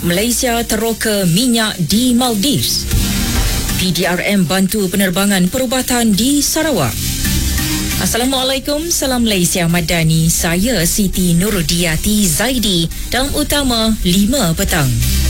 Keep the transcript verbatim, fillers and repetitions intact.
Malaysia teroka minyak di Maldives. P D R M bantu penerbangan perubatan di Sarawak. Assalamualaikum, salam Malaysia Madani. Saya Siti Nurudiyati Zaidi dalam utama lima petang.